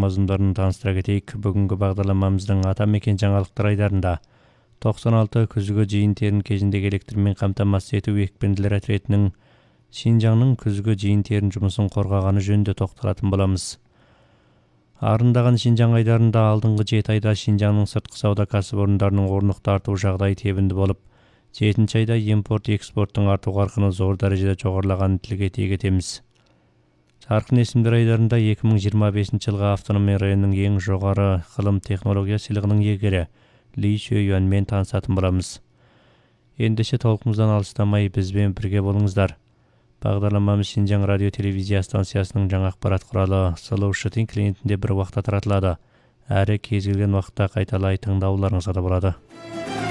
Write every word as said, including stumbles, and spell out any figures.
мазмұндарын таныстыра кетейік. Бүгінгі бағдарламамыздың ата мекен жаңалықтар айдарында тоқсан алты күзгі жиын-терін кезіндегі электрмен қамтамасыз ету екпінділер отрядының Шинжаңның күзгі жиын-терін жұмысын қорғағаны жөнінде тоқталатын боламыз. Арындаған Шинжаң айдарында алдыңғы жеті айда Шинжаңның сыртқы сауда кәсіпорындарының орнықты арту жағдайы тебінді болып, жетінші айда импорт-экспорттың арту қарқыны зор дәрежеде жоғарылағанын тілге тиек етеміз. Жарқын есімдер айдарында екі мың жиырма бесінші жылғы автономия районының ең жоғары ғылым технология сыйлығының иегері Ли Шөйюанмен танысатын боламыз. Ендеше толқымыздан алыстамай бізбен бірге болыңыздар. Бағдарламамыз Шинжаң радио телевизия станциясының жаңа ақпарат құралы Сұлу Шытин клиентінде бір уақытта таратылады. Әрі кез келген уақытта қайталай тыңдауларыңызға да болады.